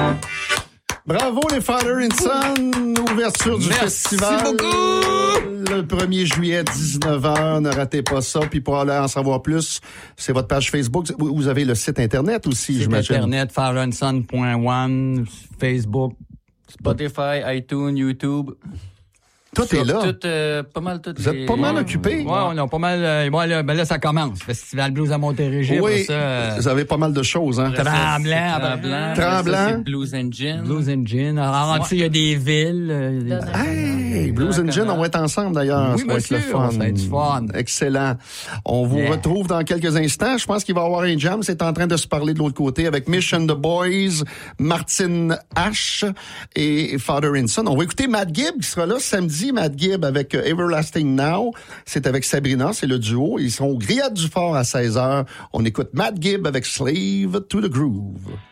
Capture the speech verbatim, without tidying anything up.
Bravo les Father and Son, ouverture du Merci festival. beaucoup. Le premier juillet, dix-neuf heures, ne ratez pas ça. Puis pour aller en savoir plus, c'est votre page Facebook. Vous avez le site Internet aussi, Site j'imagine. Internet, father and son point one, Facebook, Spotify, iTunes, YouTube. Tout Sur est là. Tout, euh, pas mal tout Vous êtes pas mal occupés. Ouais, on a pas mal. Euh, ouais, là, ben là, ça commence. Festival Blues à Montérégie. Oui, ça, euh, vous avez pas mal de choses, hein. Tremblant. Tremblant. Tremblant. Ça, c'est Blues Engine. Blues Engine. Alors, en dessous, il y a des villes. euh, des- Hey, Blues and Gin, on va être ensemble d'ailleurs. Oui, ça va être monsieur, le fun. ça va être du fun. Excellent. On vous Yeah. retrouve dans quelques instants. Je pense qu'il va y avoir un jam. C'est en train de se parler de l'autre côté avec Mission the Boys, Martin H et Father and Son. On va écouter Matt Gibb qui sera là samedi. Matt Gibb avec Everlasting Now. C'est avec Sabrina, c'est le duo. Ils seront au Grillade du Fort à seize heures. On écoute Matt Gibb avec Slave to the Groove.